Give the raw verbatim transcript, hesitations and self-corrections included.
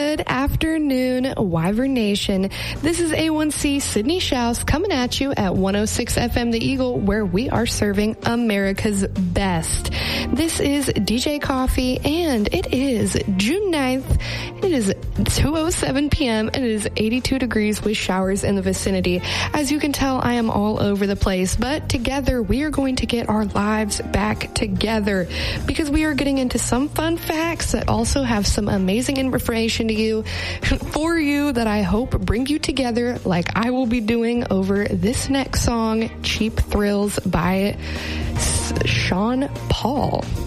Good afternoon, Wyvern Nation. This is A one C Sydney Schaus coming at you at one oh six F M The Eagle, where we are serving America's best. This is D J Coffee, and it is June ninth. It is two oh seven p.m. and it is eighty-two degrees with showers in the vicinity. As you can tell, I am all over the place, but together we are going to get our lives back together because we are getting into some fun facts that also have some amazing information to you, for you, that I hope bring you together like I will be doing over this next song, Cheap Thrills by Sean Paul.